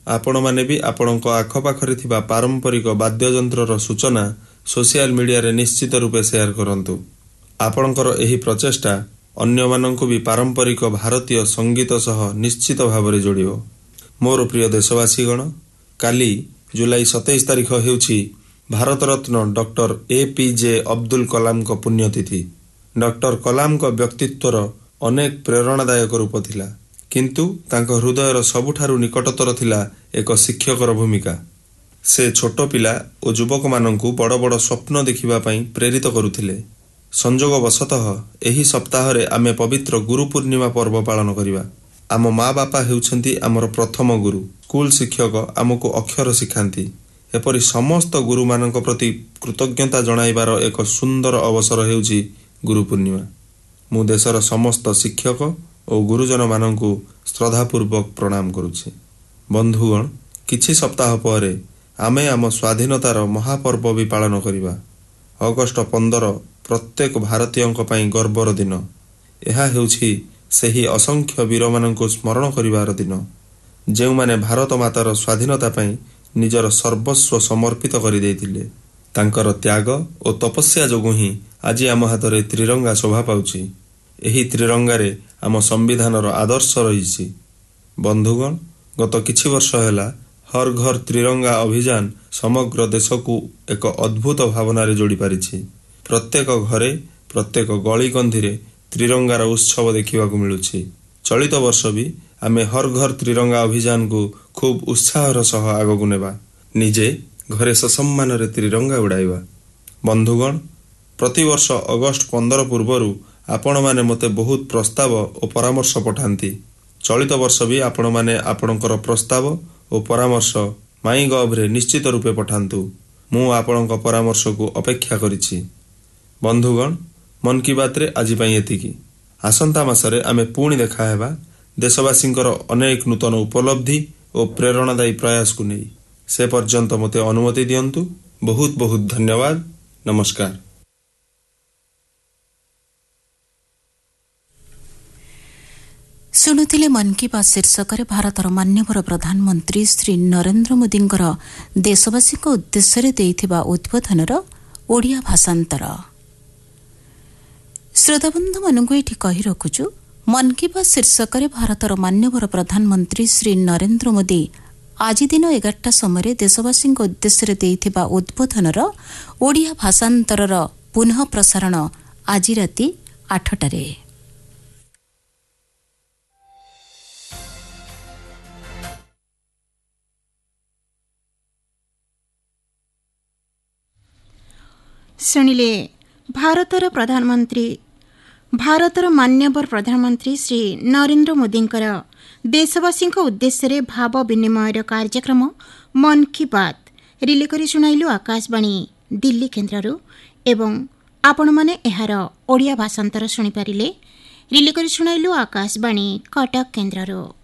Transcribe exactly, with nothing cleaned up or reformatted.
आपण माने भी आपणक आखपाखरे थिबा पारंपरिक वाद्ययंत्रर सूचना सोशल मीडिया रे निश्चित रूपे शेयर करंतु। आपणकर एही प्रचेष्टा अन्य मानंकु भी पारंपरिक भारतीय संगीत सह निश्चित भावरे जोड़ियो। मोर प्रिय देशवासीगण, काली जुलाई सतैश तारिख हेउछि भारत रत्न डॉक्टर एपीजे अब्दुल कलाम को पुण्यतिथि। डॉक्टर कलाम को व्यक्तित्वर अनेक प्रेरणादायक रूप थिला, किंतु तांको हृदयर सबुठारु निकटतर थिला एक शिक्षकर भूमिका। से छोट पिला और युवक मानंकु बड़ बड़ स्वप्न देखिबा पई प्रेरित करुथिले। संजोगवशतः एही सप्ताह रे आमे पवित्र गुरु पूर्णिमा पर्व पालन करिबा। आम माँ बापा हेउछंती आमर प्रथम गुरु। स्कूल शिक्षक आमको अक्षर शिखांती। एपरि समस्त गुरु मानक प्रति कृतज्ञता जणाइबार एक सुंदर अवसर हेउछि गुरु पूर्णिमा। मु देशर समस्त शिक्षक और गुरुजन मानंकु श्रद्धापूर्वक प्रणाम करुछि। बंधुगण, किछि सप्ताह पर आमे आम स्वाधीनतार महापर्व भी पालन करिबा। अगस्ट पंद्रह प्रत्येक भारतीयंक पई गर्वर दिन। एहा हेउछि सेही असंख्य वीर मानंकु स्मरण करिवार दिन, जेउ माने भारत मातार स्वाधीनता पई निजर सर्वस्व समर्पित करि दैथिले। तांकर त्याग और तपस्या जोगु ही आज आम हाथ रे त्रिरंगा शोभा पाउछि। एही त्रिरंगा रे आम संविधानर आदर्श रहिछि। बंधुगण, गत किछि वर्ष हैला हर घर त्रिरंगा अभियान समग्र देश को एक अद्भुत भावना रे जोड़ी पारिछि। प्रत्येक घरे प्रत्येक गली गंधी त्रिरंगार उत्सव देखा मिलुछि। चलित वर्ष भी आमे हर घर त्रिरंगा अभियान को खूब उत्साहर सह आगकु नेबा। निजे घरे ससम्मान रे त्रिरंगा उड़ाइबा। बंधुगण, प्रतिवर्ष अगस्ट पंद्रह पूर्वरु आपण माने मते बहुत प्रस्ताव और परामर्श पठांती। चलित वर्ष भी आपण माने आपणकर प्रस्ताव और परामर्श माई गव रे निश्चित रूपे पठांतु। मु आपणक परामर्श को अपेक्षा करिछि। बंधुगण, मन की बात रे आज पई एतिकी। आसंता मासरे आमे पुणी देखा हेबा देशवासींकर अनेक नूतन उपलब्धि और प्रेरणादायी प्रयास को नहीं। से पर्यंत मते अनुमति दियंतु। बहुत बहुत धन्यवाद। नमस्कार। शुणुथिले मन की बात शीर्षक भारतर मान्यवर प्रधानमंत्री श्री नरेंद्र मोदींकर देशवासी उद्देश्य देइथिबा उद्बोधनर ओडिया भाषांतर। श्रोताबंधु मानकु एठी कहि रखुछु, मन की बात शीर्षक भारतर मान्यवर प्रधानमंत्री श्री नरेंद्र मोदी आज दिन एगारटा समय देशवासी उद्देश्य देइथिबा उद्बोधनर ओडिया भाषांतरर पुनः प्रसारण आज राति आठटारे। शुणिले भारतर प्रधानमंत्री भारतर मान्यवर प्रधानमंत्री श्री नरेंद्र मोदींकर देशवासी उद्देश्य भाव विनिमय कार्यक्रम मन की बात रिले करी शुणाइलु आकाशवाणी दिल्ली केन्द्ररू एवं आपण माने एहार ओडिया भाषांतर शुणी पारिले। रिले करी शुणाइलु आकाशवाणी कटक केन्द्ररू।